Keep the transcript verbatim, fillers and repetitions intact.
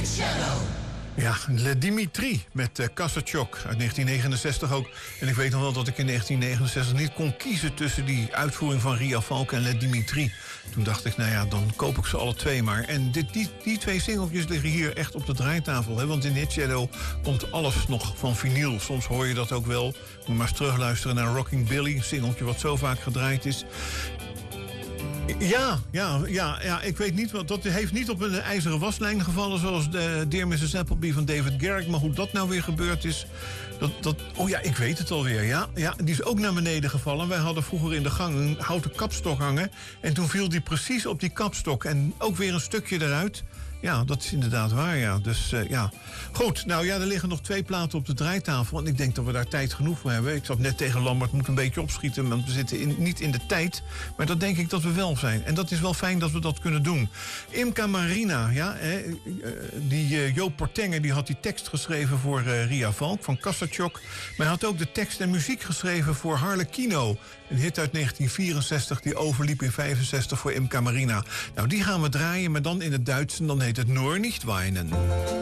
Ja, Le Dimitri met uh, Kassachok uit negentien negenenzestig ook. En ik weet nog wel dat ik in negentien negenenzestig niet kon kiezen tussen die uitvoering van Ria Valk en Le Dimitri. Toen dacht ik, nou ja, dan koop ik ze alle twee maar. En dit, die, die twee singeltjes liggen hier echt op de draaitafel. Hè? Want in Hit Shadow komt alles nog van vinyl. Soms hoor je dat ook wel. Moet maar eens terugluisteren naar Rocking Billy. Een singeltje wat zo vaak gedraaid is. Ja, ja, ja, ja, ik weet niet wat. Dat heeft niet op een ijzeren waslijn gevallen, zoals de Dear missus Appleby van David Garrick. Maar hoe dat nou weer gebeurd is. Dat, dat, oh ja, ik weet het alweer. Ja, ja, die is ook naar beneden gevallen. Wij hadden vroeger in de gang een houten kapstok hangen. En toen viel die precies op die kapstok. En ook weer een stukje eruit. Ja, dat is inderdaad waar, ja. Dus uh, ja. Goed, nou ja, er liggen nog twee platen op de draaitafel. En ik denk dat we daar tijd genoeg voor hebben. Ik zat net tegen Lambert, moet een beetje opschieten. Want we zitten in, niet in de tijd. Maar dat denk ik dat we wel zijn. En dat is wel fijn dat we dat kunnen doen. Imca Marina, ja. Hè, die uh, Joop Portenger, die had die tekst geschreven voor uh, Ria Valk van Kassachok. Maar hij had ook de tekst en muziek geschreven voor Harlequino. Een hit uit negentien vierenzestig, die overliep in vijfenzestig voor Imca Marina. Nou, die gaan we draaien, maar dan in het Duits. En dan heet het Nur nicht weinen.